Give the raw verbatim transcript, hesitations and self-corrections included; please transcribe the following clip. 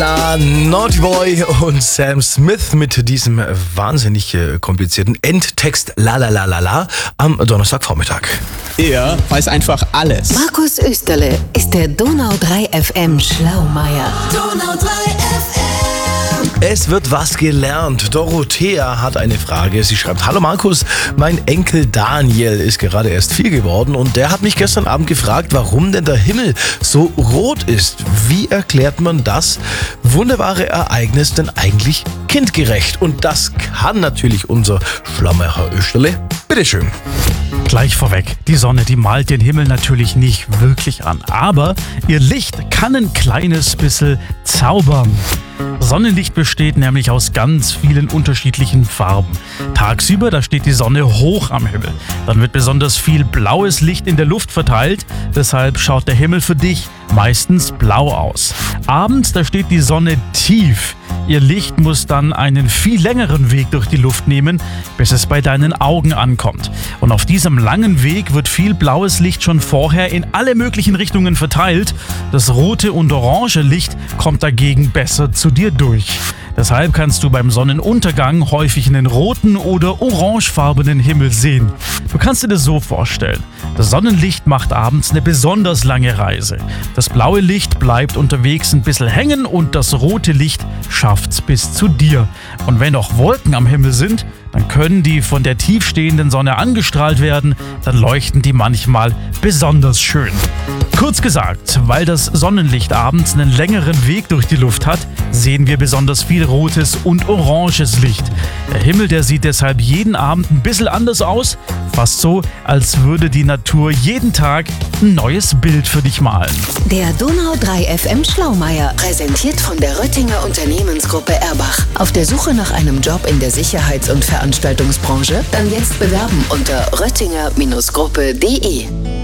Da Naughty Boy und Sam Smith mit diesem wahnsinnig äh, komplizierten Endtext La La La La La am Donnerstagvormittag. Er weiß einfach alles. Markus Österle ist der Donau drei F M Schlaumeier. Donau drei F M. Es wird was gelernt. Dorothea hat eine Frage. Sie schreibt: Hallo Markus, mein Enkel Daniel ist gerade erst vier geworden und der hat mich gestern Abend gefragt, warum denn der Himmel so rot ist. Wie erklärt man das wunderbare Ereignis denn eigentlich kindgerecht? Und das kann natürlich unser Schlaumeier Herr Österle. Bitteschön. Gleich vorweg, die Sonne, die malt den Himmel natürlich nicht wirklich an, aber ihr Licht kann ein kleines bisschen zaubern. Sonnenlicht besteht nämlich aus ganz vielen unterschiedlichen Farben. Tagsüber, da steht die Sonne hoch am Himmel. Dann wird besonders viel blaues Licht in der Luft verteilt, deshalb schaut der Himmel für dich meistens blau aus. Abends, da steht die Sonne tief. Ihr Licht muss dann einen viel längeren Weg durch die Luft nehmen, bis es bei deinen Augen ankommt. Und auf diesem langen Weg wird viel blaues Licht schon vorher in alle möglichen Richtungen verteilt. Das rote und orange Licht kommt dagegen besser zu dir durch. Deshalb kannst du beim Sonnenuntergang häufig einen roten oder orangefarbenen Himmel sehen. Du kannst dir das so vorstellen: Das Sonnenlicht macht abends eine besonders lange Reise. Das blaue Licht bleibt unterwegs ein bisschen hängen und das rote Licht schafft's bis zu dir. Und wenn noch Wolken am Himmel sind, dann können die von der tiefstehenden Sonne angestrahlt werden, dann leuchten die manchmal besonders schön. Kurz gesagt, weil das Sonnenlicht abends einen längeren Weg durch die Luft hat, sehen wir besonders viel rotes und oranges Licht. Der Himmel, der sieht deshalb jeden Abend ein bisschen anders aus, fast so, als würde die Natur jeden Tag ein neues Bild für dich malen. Der Donau drei F M Schlaumeier, präsentiert von der Röttinger Unternehmensgruppe Erbach. Auf der Suche nach einem Job in der Sicherheits- und Veranstaltungsbranche? Dann jetzt bewerben unter röttinger Gruppe punkt de.